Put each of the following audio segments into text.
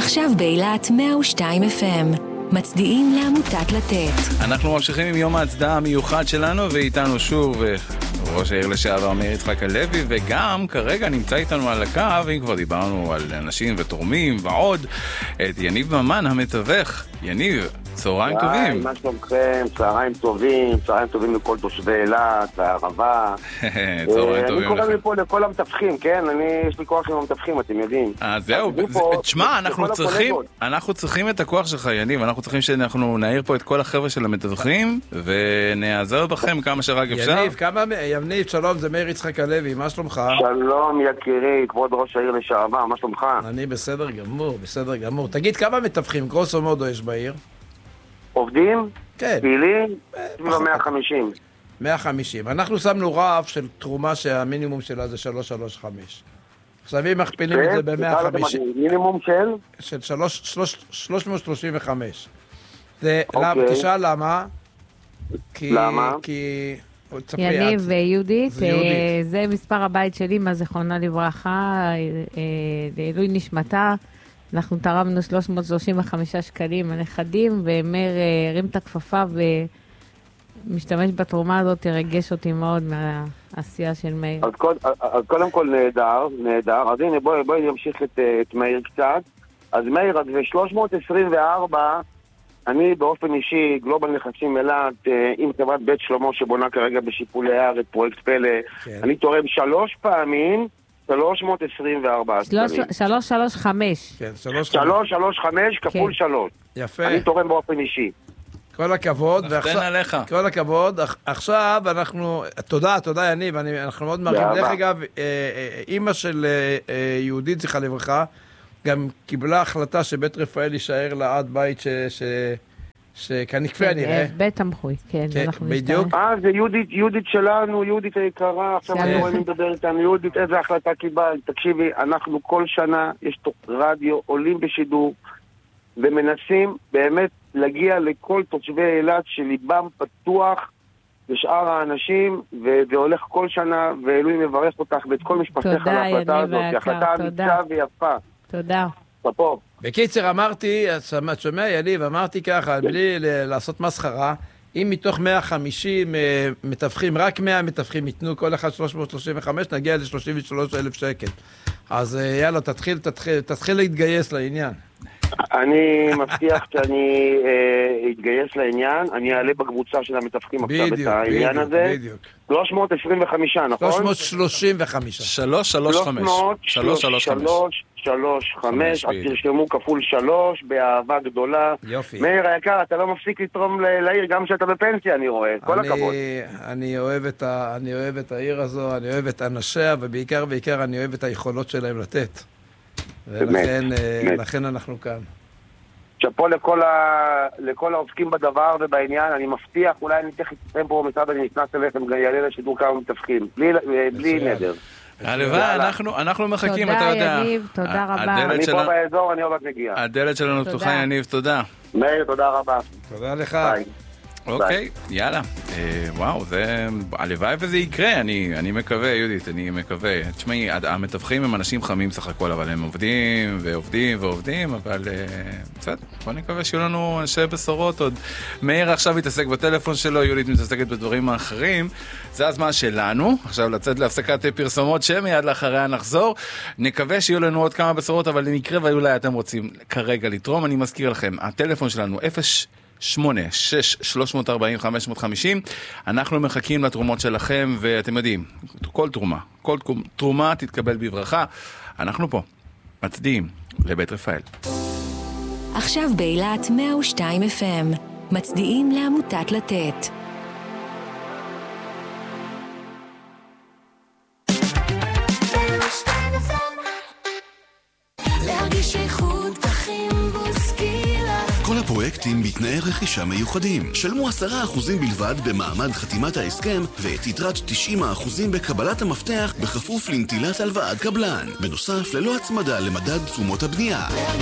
עכשיו באילת 102 FM. מצדיעים לעמותת לתת. אנחנו ממשיכים עם יום ההצדעה המיוחד שלנו, ואיתנו שוב ראש העיר לשעבר מאיר יצחק הלוי, וגם כרגע נמצא איתנו על הקו, אם כבר דיברנו על אנשים ותורמים ועוד, את יניב ממן המתווך. יניב, צהריים טובים. מה שלומכם? צהריים טובים לכל תושבי אילת והערבה. צהריים טובים. אני קורא מפה לכל המתווכים, כן? יש לי כוח עם המתווכים, אתם יודעים. זהו, תשמע, אנחנו צריכים את הכוח שלך, יניב, אנחנו צריכים שאנחנו נעיר פה את כל החבר'ה של המתווכים, ונעזר בכם כמה שרק אפשר. יניב, שלום, זה מאיר יצחק הלוי, מה שלומך? שלום יקירי, כבוד ראש העיר לשעבר, מה שלומך? אני בסדר גמור. תגיד, כמה מתווכים, גרוסו מודו יש בעיר? עובדים? כן. פעילים? 150. 150. אנחנו שמנו רף של תרומה שהמינימום שלה זה 335. עכשיו אם מכפילים את זה ב-150... מינימום של? של 335. תשאל למה? למה? כי... יניב ויהודית, זה מספר הבית שלי, מה זכרונה לברכה, לעילוי נשמתה. אנחנו תרמנו 335 שקלים הנכדים, ומאיר הרים את הכפפה ומשתמש בתרומה הזאת, תרגש אותי מאוד מהעשייה של מאיר. אז קודם כל נהדר. אז הנה בואי נמשיך את מאיר קצת. אז מאיר, אז ב-324, אני באופן אישי, גלובל נכסים אילת, עם חברת בית שלמה שבונה כרגע בשיפולי הארץ, פרויקט פלא, אני תורם 3 פעמים, 324 שקלים. 335. כן, 335 כפול 3. יפה. אני תורם באופן אישי. כל הכבוד. נחתן עליך. כל הכבוד. עכשיו אנחנו... תודה יניב, אנחנו מאוד מעריכים. דרך אגב, אמא של יהודית זכרה לברכה, גם קיבלה החלטה שבית רפאל יישאר לעד בית שכנקפה נראה. בית תמחוי, כן. בדיוק. זה יהודית שלנו, יהודית היקרה, עכשיו אני רואה מדבר איתנו, יהודית, איזה החלטה קיבל, תקשיבי, אנחנו כל שנה, יש רדיו, עולים בשידור, ומנסים באמת להגיע לכל תושבי אילת שליבם פתוח לשאר האנשים, והולך כל שנה, ואלוהים מברך אותך ואת כל משפחתך על ההחלטה הזאת, היא החלטה אמיצה ויפה. תודה. ספור. בקיצר, אמרתי, שומע יניב, אמרתי ככה, בלי לעשות מסחרה, אם מתוך 150 מתווכים, רק 100 מתווכים ייתנו כל אחד 335, נגיע ל-33,000 שקל. אז יאללה, תתחיל להתגייס לעניין. אני מבטיח שאני אתגייס לעניין, אני אעלה בקבוצה של המתווכים עכשיו את העניין הזה. בדיוק. 325, נכון? 335. 335, אז תרשמו כפול 3, באהבה גדולה. יופי. מאיר היקר, אתה לא מפסיק לתרום לעיר, גם שאתה בפנסיה, אני רואה. כל הכבוד. אני אוהב את העיר הזו, אני אוהב את אנשיה, ובעיקר אני אוהב את היכולות שלהם לתת. ולכן אנחנו כאן. שפה לכל העוסקים בדבר ובעניין, אני מבטיח, אולי אני תכף אתם פה במשרד, אני נכנס אליכם, יעלה לשידור כמה מתווכים, בלי נדר. הלוואי, אנחנו מחכים, אתה יודע. תודה יניב, תודה רבה. אני פה באזור, אני עוד מעט מגיע. הדלת שלנו פתוחה, יניב, תודה. מאיר, תודה רבה. תודה לך. ביי. אוקיי, יאללה. וואו, זה... הלוואי וזה יקרה, אני מקווה, יהודית, אני מקווה. תשמעי, המתווכים הם אנשים חמים סך הכל, אבל הם עובדים, אבל בסדר, בוא נקווה שיהיו לנו אנשי בשורות עוד. מאיר עכשיו מתעסק בטלפון שלו, יהודית מתעסקת בדברים האחרים. זה הזמן שלנו, עכשיו לצאת להפסקת פרסומות שמיד לאחריה נחזור. נקווה שיהיו לנו עוד כמה בשורות, אבל למקרה ואולי אתם רוצים כרגע לתרום, אני מזכיר לכם, הטלפון שלנו 08-6-340-550. אנחנו מחכים לתרומות שלכם, ואתם יודעים, כל תרומה תתקבל בברכה. אנחנו פה, מצדיעים לבית רפאל. עכשיו באילת 102 FM. מצדיעים לעמותת לתת. כל הפרויקטים בתנאי רכישה מיוחדים. שלמו 10% בלבד במעמד חתימת ההסכם, ואת יתרת 90% בקבלת המפתח בכפוף לנטילת הלוואת קבלן. בנוסף, ללא הצמדה למדד תשומות הבנייה.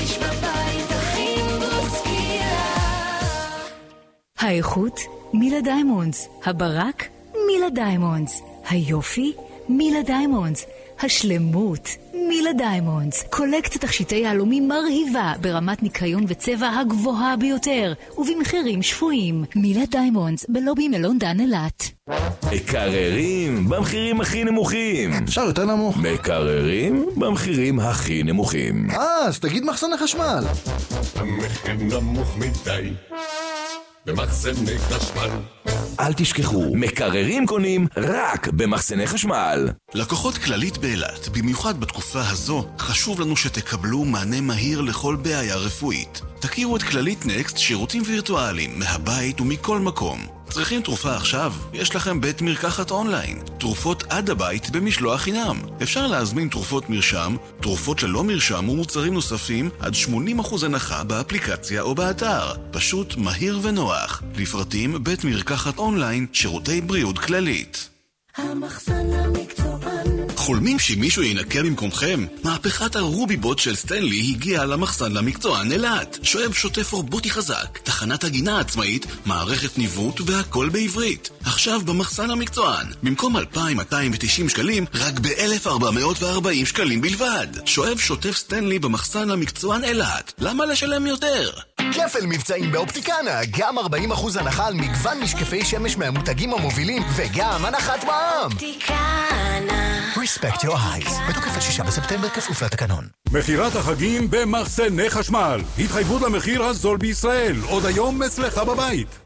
האיכות מילה דיימונדס, הברק מילה דיימונדס, היופי מילה דיימונדס, השלמות. מילה דיימונדס, קולקציית תכשיטי יהלומים מרהיבה ברמת ניקיון וצבע הגבוהה ביותר ובמחירים שפויים. מילה דיימונדס בלובי מלון דן אילת. מקררים במחירים הכי נמוכים. אפשר יותר נמוך. מקררים במחירים הכי נמוכים. אז תגיד מחסני חשמל. המחיר נמוך מדי במחסני חשמל. אל תשכחו, מקררים קונים רק במחסני חשמל. לקוחות כללית באילת, במיוחד בתקופה הזו, חשוב לנו שתקבלו מענה מהיר לכל בעיה רפואית. תכירו את כללית נקסט, שירותים וירטואליים מהבית ומכל מקום. צריכים תרופה עכשיו? יש לכם בית מרקחת אונליין. תרופות עד הבית במשלוח חינם. אפשר להזמין תרופות מרשם, תרופות ללא מרשם ומוצרים נוספים עד 80% הנחה באפליקציה או באתר. פשוט מהיר ונוח. לפרטים בית מרקחת אונליין, שירותי בריאות כללית. המחסן המקצוען. חולמים שמישהו ינקה במקומכם? מהפכת הרוביבוט של סטנלי הגיעה למחסן למקצוען אילת. שואב שוטף רובוטי חזק, תחנת הגינה עצמאית, מערכת ניווט והכל בעברית. עכשיו במחסן המקצוען, במקום 2,290 שקלים, רק ב-1,440 שקלים בלבד. שואב שוטף סטנלי במחסן המקצוען אילת. למה לשלם יותר? כפל מבצעים באופטיקנה, גם 40% הנחה על מגוון משקפי שמש מהמותגים המובילים וגם הנחת מע"מ. אופטיקנה. Respect your eyes. בתוקף עד 6 בספטמבר כפוף לתקנון. מחירת החגים במחסני חשמל. התחייבות למחיר הזול בישראל. עוד היום אצלך בבית.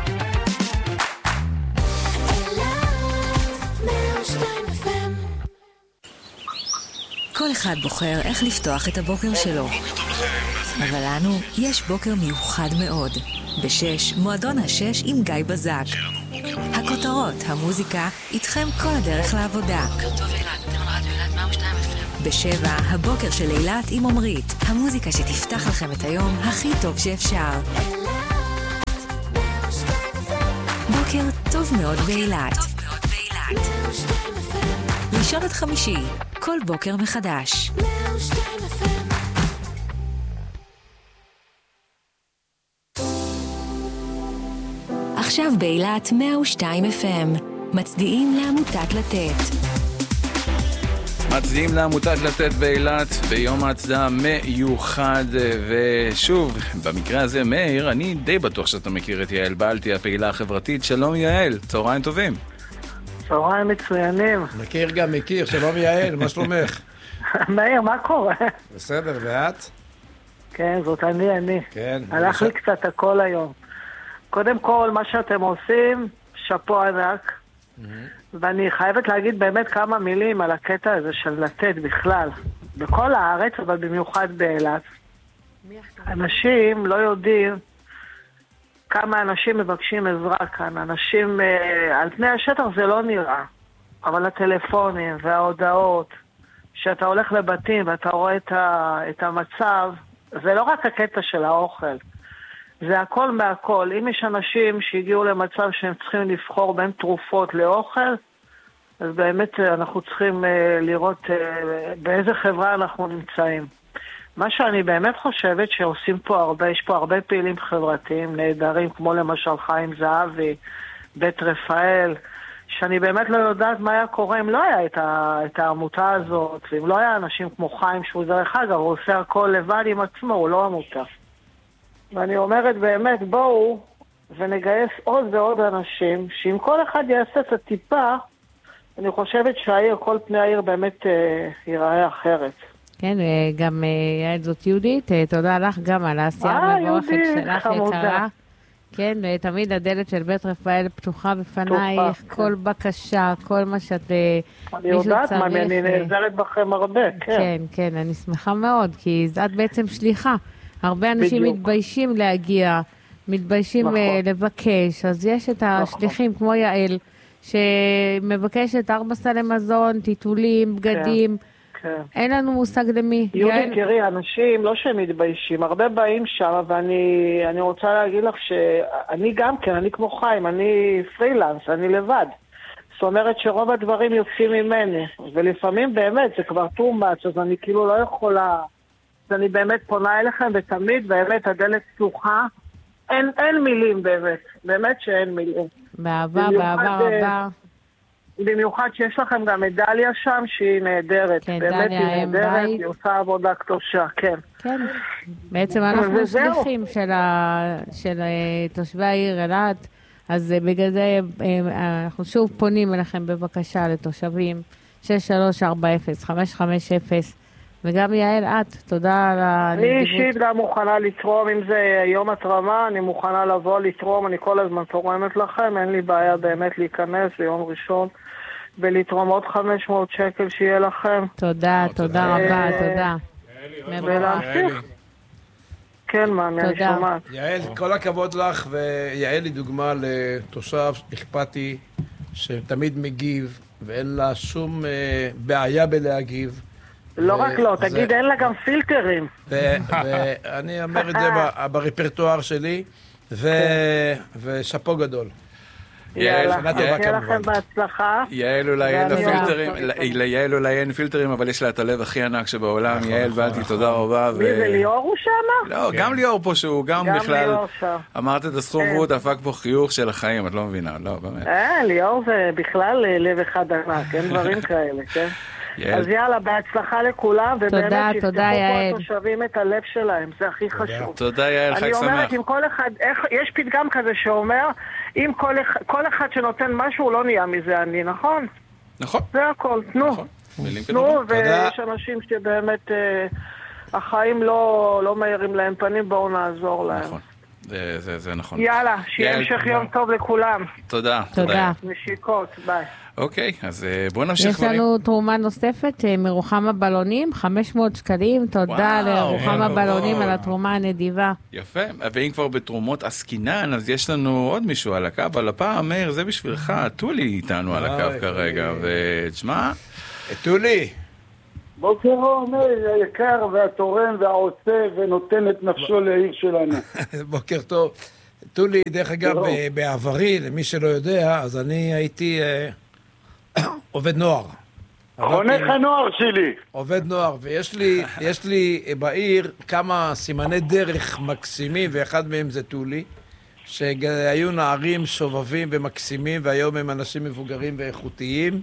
כל אחד בוחר איך לפתוח את הבוקר שלו. אבל לנו יש בוקר מיוחד מאוד. ב-6, מועדון ה-6 עם גיא בזק. הכותרות, המוזיקה, איתכם כל הדרך לעבודה. ב-7, הבוקר של אילת עם עומרית. המוזיקה שתפתח לכם את היום הכי טוב שאפשר. בוקר טוב מאוד באילת. ראשון עד חמישי, כל בוקר מחדש. עכשיו באילת 102 FM, מצדיעים לעמותת לתת. מצדיעים לעמותת לתת באילת ביום ההצדעה מיוחד, ושוב, במקרה הזה מאיר, אני די בטוח שאתה מכיר את יעל בלטי, הפעילה החברתית. שלום יעל, צהריים טובים. צהריים מצוינים. מכיר גם מכיר, שלום יעל, מה שלומך? מאיר, מה קורה? בסדר, ואת? כן, זאת אני. כן. הלך לי קצת הכל היום. קודם כל, מה שאתם עושים, שפו ענק. ואני חייבת להגיד באמת כמה מילים על הקטע הזה של לתת בכלל. בכל הארץ, אבל במיוחד באילת. אנשים לא יודעים כמה אנשים מבקשים עזרה כאן. אנשים, על פני השטח זה לא נראה. אבל הטלפונים וההודעות, שאתה הולך לבתים ואתה רואה את המצב, זה לא רק הקטע של האוכל. זה הכל מהכל. אם יש אנשים שהגיעו למצב שהם צריכים לבחור בין תרופות לאוכל, אז באמת אנחנו צריכים לראות באיזה חברה אנחנו נמצאים. מה שאני באמת חושבת שעושים פה הרבה, יש פה הרבה פעילים חברתיים נהדרים, כמו למשל חיים זהבי, בית רפאל, שאני באמת לא יודעת מה היה קורה אם לא היה את העמותה הזאת, ואם לא היה אנשים כמו חיים, שהוא דרך אגב, הוא עושה הכל לבד עם עצמו, הוא לא עמותה. ואני אומרת באמת, בואו ונגייס עוד ועוד אנשים, שאם כל אחד יעשה את הטיפה, אני חושבת שהעיר, כל פני העיר באמת ייראה אחרת. כן, גם יעל זאת יהודית, תודה לך גם על העשייה המבורכת שלך יקרה. כן, תמיד הדלת של בית רפאל פתוחה בפנייך, כל בקשה, כל מה שאת... אני יודעת מה, אני נעזרת בכם הרבה, כן. כן, אני שמחה מאוד, כי את בעצם שליחה. הרבה אנשים מתביישים להגיע, מתביישים לבקש, אז יש את השליחים כמו יעל, שמבקשת 4 סלי מזון, טיטולים, בגדים, אין לנו מושג למי. יהודית, תראי, אנשים לא שהם מתביישים, הרבה באים שם, ואני רוצה להגיד לך שאני גם כן, אני כמו חיים, אני פרילנס, אני לבד. זאת אומרת שרוב הדברים יוצאים ממני, ולפעמים באמת זה כבר too much, אז אני כאילו לא יכולה... אז אני באמת פונה אליכם, ותמיד באמת הדלת פתוחה. אין מילים באמת, באמת שאין מילים. באהבה רבה. במיוחד שיש לכם גם מדליה שם שהיא נהדרת. כן, באמת היא דליה נהדרת, היא עושה עבודה קדושה, כן. כן, בעצם אנחנו שליחים של תושבי העיר אילת, אז בגלל זה אנחנו שוב פונים אליכם בבקשה לתושבים 6340-550, וגם יעל, את, תודה על הנדיבות. אני אישית גם מוכנה לתרום, אם זה יום התרמה, אני מוכנה לבוא לתרום, אני כל הזמן תורמת לכם, אין לי בעיה באמת להיכנס ביום ראשון ולתרום עוד 500 שקל שיהיה לכם. תודה, תודה רבה, תודה. ולהמשיך. כן, מאמי, אני שומעת. יעל, כל הכבוד לך, ויעל היא דוגמה לתושב אכפתי שתמיד מגיב, ואין לה שום בעיה בלהגיב. לא רק לא, תגיד, אין לה גם פילטרים. ואני אומר את זה ברפרטואר שלי, ושפו גדול. יאללה, שיהיה לכם בהצלחה. יעל אולי אין פילטרים, אבל יש לה את הלב הכי ענק שבעולם. יעל, בלתי, תודה רבה. מי זה, ליאור הוא שם? לא, גם ליאור פה שהוא גם בכלל, אמרת את הסכום והוא דפק פה חיוך של החיים, את לא מבינה, לא, באמת. ליאור זה בכלל לב אחד ענק, אין דברים כאלה, כן? אז יאללה, בהצלחה לכולם, ובאמת שיפתחו פה התושבים את הלב שלהם, זה הכי חשוב. תודה יעל, חג שמח. אני אומרת, אם כל אחד, יש פתגם כזה שאומר, אם כל אחד שנותן משהו, הוא לא נהיה מזה אני, נכון? נכון. זה הכל, תנו. תנו, ויש אנשים שבאמת החיים לא מהירים להם פנים, בואו נעזור להם. נכון. זה נכון. יאללה, שיהיה המשך יום טוב לכולם. תודה. תודה. נשיקות, ביי. אוקיי, אז בואו נמשיך. יש לנו תרומה נוספת מרוחמה בלונים, 500 שקלים, תודה לרוחמה בלונים על התרומה הנדיבה. יפה, ואם כבר בתרומות עסקינן, אז יש לנו עוד מישהו על הקו, אבל הפעם, מאיר, זה בשבילך, טולי איתנו על הקו כרגע, ותשמע, טולי. בוקר אור, מאיר, היקר והתורם והעושה ונותן את נפשו לעיר שלנו. בוקר טוב. טולי, דרך אגב, בעברי, למי שלא יודע, אז אני הייתי עובד נוער. חונך הנוער שלי. עובד נוער, ויש לי בעיר כמה סימני דרך מקסימים, ואחד מהם זה טולי, שהיו נערים שובבים ומקסימים, והיום הם אנשים מבוגרים ואיכותיים,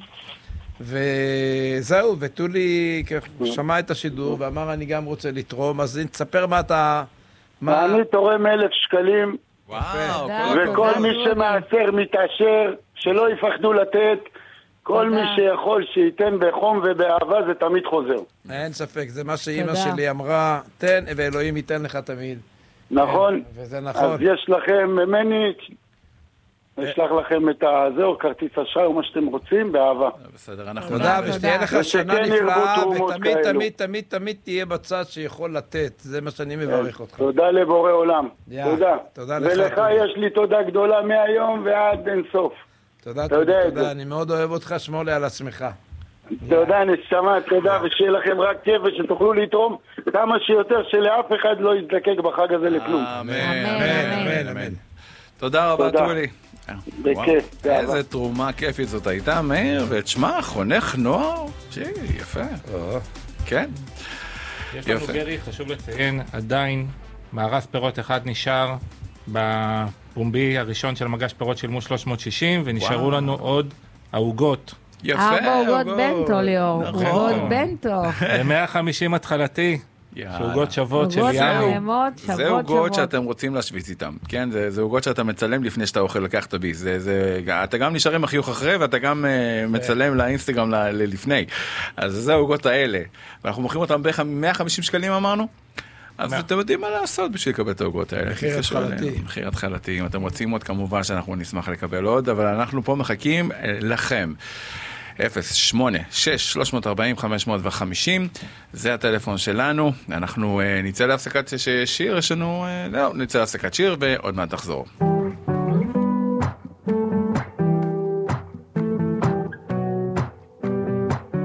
וזהו, וטולי שמע את השידור ואמר אני גם רוצה לתרום, אז תספר מה אתה... אני תורם 1,000 שקלים, וכל מי שמעשר מתעשר, שלא יפחדו לתת, כל מי שיכול שייתן בחום ובאהבה, זה תמיד חוזר. אין ספק, זה מה שאימא שלי אמרה, תן ואלוהים ייתן לך תמיד. נכון. וזה נכון. אז יש לכם ממני, אשלח לכם את הזהו, כרטיס אשראי או מה שאתם רוצים, באהבה. בסדר, אנחנו... תודה, ושתהיה לך שנה נפלאה, ותמיד תמיד תמיד תמיד תהיה בצד שיכול לתת, זה מה שאני מברך אותך. תודה לבורא עולם. תודה. תודה לך. ולך יש לי תודה גדולה מהיום ועד אין סוף. תודה, תודה, אני מאוד אוהב אותך, שמור לי על עצמך. תודה, נשמה, תודה, ושיהיה לכם רק כיף ושתוכלו לתרום כמה שיותר, שלאף אחד לא יזדקק בחג הזה לכלום. אמן, אמן. תודה רבה, טולי. בכיף. איזה תרומה כיפית זאת הייתה, מאיר, ותשמע, חונך נוער, יפה. כן. יש לנו גרי, חשוב לציין, עדיין מארז פירות אחד נשאר בפומבי הראשון של מגש פירות שילמו 360, ונשארו לנו עוד העוגות. יפה. 4 עוגות בנטו, ליאור. עוגות בנטו. ב-150 התחלתי. שעוגות שוות של ים. זה עוגות שאתם רוצים להשוויץ איתם, כן? זה עוגות שאתה מצלם לפני שאתה אוכל לקח את הביס. אתה גם נשאר עם החיוך אחרי, ואתה גם מצלם לאינסטגרם לפני. אז זה העוגות האלה. ואנחנו מוכרים אותם ב-150 שקלים אמרנו? אז אתם יודעים מה לעשות בשביל לקבל את העוגות האלה. מחיר התחלתי. מחיר התחלתי. אם אתם רוצים עוד, כמובן שאנחנו נשמח לקבל עוד, אבל אנחנו פה מחכים לכם. 0-8-6-340-550, זה הטלפון שלנו. אנחנו נצא להפסקת שיר, נצא להפסקת שיר ועוד מעט תחזור.